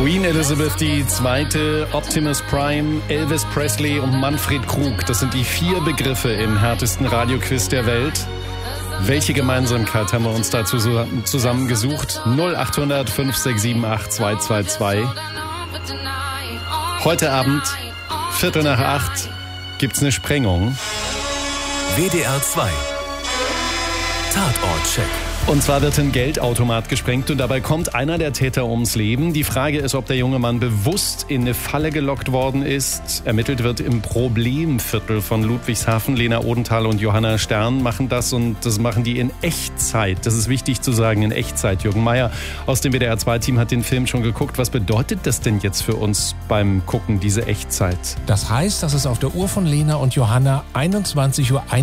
Queen Elizabeth II., Optimus Prime, Elvis Presley und Manfred Krug. Das sind die 4 Begriffe im härtesten Radioquiz der Welt. Welche Gemeinsamkeit haben wir uns dazu zusammengesucht? 0800 567 8222. Heute Abend, 7:45, gibt's eine Sprengung. WDR 2 Tatortcheck. Und zwar wird ein Geldautomat gesprengt und dabei kommt einer der Täter ums Leben. Die Frage ist, ob der junge Mann bewusst in eine Falle gelockt worden ist. Ermittelt wird im Problemviertel von Ludwigshafen. Lena Odenthal und Johanna Stern machen das und das machen die in Echtzeit. Das ist wichtig zu sagen, in Echtzeit. Jürgen Meier aus dem WDR 2-Team hat den Film schon geguckt. Was bedeutet das denn jetzt für uns beim Gucken, diese Echtzeit? Das heißt, dass es auf der Uhr von Lena und Johanna 21:01